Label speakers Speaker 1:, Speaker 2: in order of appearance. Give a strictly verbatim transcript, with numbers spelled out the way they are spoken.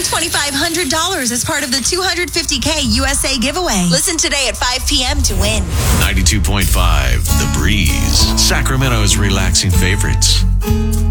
Speaker 1: twenty-five hundred dollars as part of the two hundred fifty K U S A giveaway. Listen today at five p.m. to win.
Speaker 2: ninety-two point five The Breeze, Sacramento's relaxing favorites.